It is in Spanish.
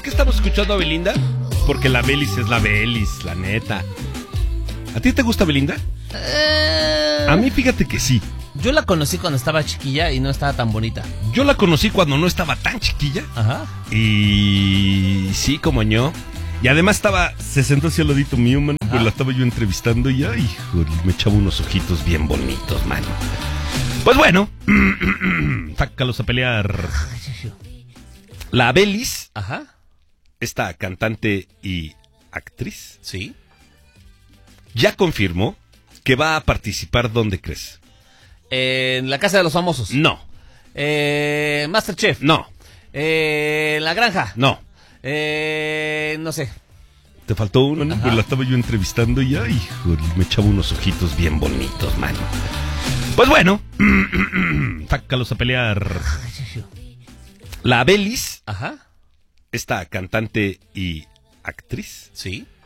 ¿Qué estamos escuchando a Belinda? Porque la Belis es la Belis, la neta. ¿A ti te gusta Belinda? A mí fíjate que sí. Yo la conocí cuando estaba chiquilla y no estaba tan bonita. Yo la conocí cuando no estaba tan chiquilla. Ajá. Y sí, como yo. Y además se sentó hacia el ladito mío, mano. Pues la estaba yo entrevistando y ay, híjole, me echaba unos ojitos bien bonitos, mano. Pues bueno, sácalos a pelear. La Belis, Ajá. esta cantante y actriz, Sí. ya confirmó que va a participar. ¿Dónde crees? En la casa de los famosos. No, Masterchef. no, La granja. no. No sé. Te faltó uno, ¿no? Ajá. Pues la estaba yo entrevistando y ay, híjole, me echaba unos ojitos bien bonitos, mano. Pues bueno, sácalos a pelear. La Belis, Ajá. esta cantante y actriz, Sí.